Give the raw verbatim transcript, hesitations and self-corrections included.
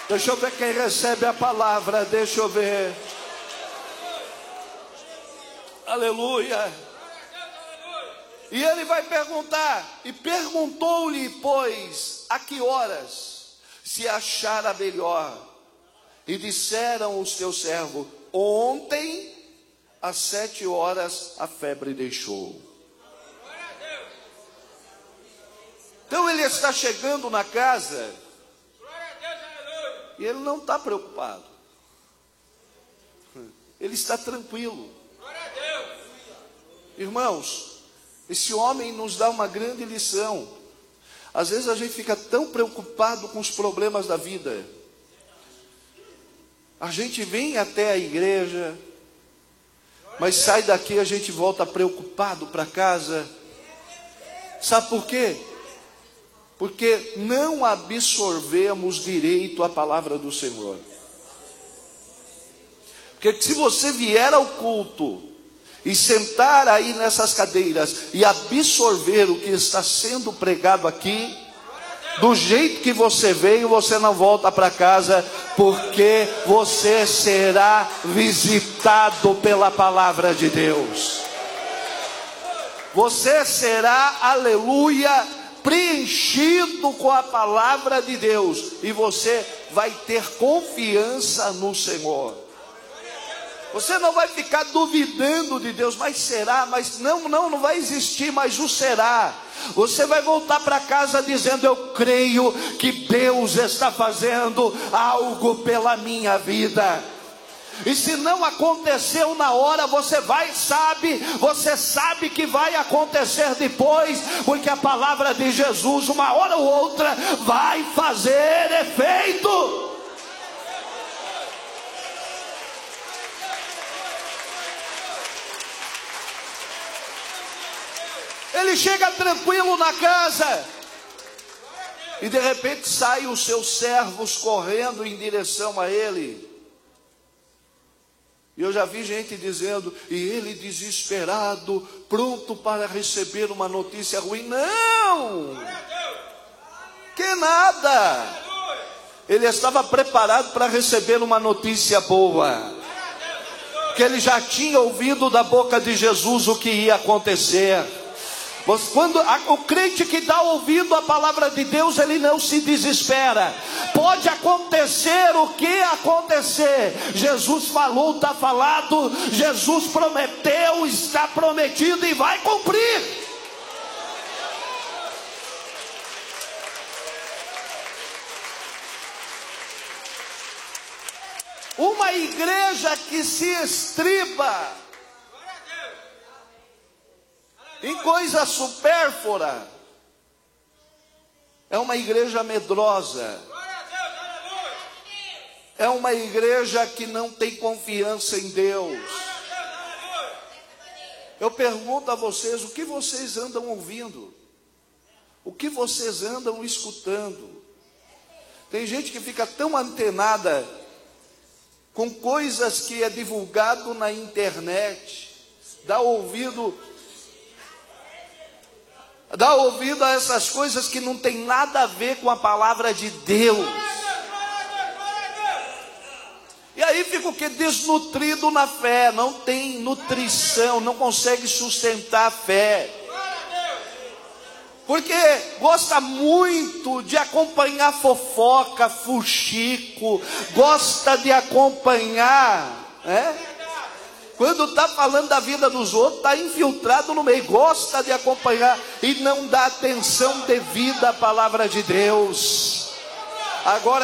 Deixa eu ver quem recebe a palavra, deixa eu ver. Aleluia. E ele vai perguntar, e perguntou-lhe, pois, a que horas se achara melhor? E disseram os teus servos, ontem, às sete horas, a febre deixou. Então ele está chegando na casa, e ele não está preocupado. Ele está tranquilo. Irmãos, esse homem nos dá uma grande lição. Às vezes a gente fica tão preocupado com os problemas da vida. A gente vem até a igreja, mas sai daqui, a gente volta preocupado para casa. Sabe por quê? Porque não absorvemos direito a palavra do Senhor. Porque se você vier ao culto e sentar aí nessas cadeiras e absorver o que está sendo pregado aqui, do jeito que você veio, você não volta para casa, porque você será visitado pela palavra de Deus. Você será, aleluia, preenchido com a palavra de Deus, e você vai ter confiança no Senhor. Você não vai ficar duvidando de Deus, mas será, mas não, não, não vai existir mais o será. Você vai voltar para casa dizendo, eu creio que Deus está fazendo algo pela minha vida. E se não aconteceu na hora, você vai, sabe, você sabe que vai acontecer depois, porque a palavra de Jesus, uma hora ou outra, vai fazer efeito. Ele chega tranquilo na casa, e de repente saem os seus servos correndo em direção a ele. E eu já vi gente dizendo, e ele desesperado, pronto para receber uma notícia ruim. Não! Que nada! Ele estava preparado para receber uma notícia boa. Porque ele já tinha ouvido da boca de Jesus o que ia acontecer. Quando a, o crente que dá ouvido à palavra de Deus, ele não se desespera. Pode acontecer o que acontecer. Jesus falou, está falado. Jesus prometeu, está prometido e vai cumprir. Uma igreja que se estriba em coisa supérflua é uma igreja medrosa. É uma igreja que não tem confiança em Deus. Eu pergunto a vocês, o que vocês andam ouvindo? O que vocês andam escutando? Tem gente que fica tão antenada com coisas que é divulgado na internet, dá ouvido Dá ouvido a essas coisas que não tem nada a ver com a palavra de Deus. E aí fica o que? Desnutrido na fé, não tem nutrição, não consegue sustentar a fé. Porque gosta muito de acompanhar fofoca, fuxico, gosta de acompanhar, né? Quando está falando da vida dos outros, está infiltrado no meio, gosta de acompanhar e não dá atenção devida à palavra de Deus. Agora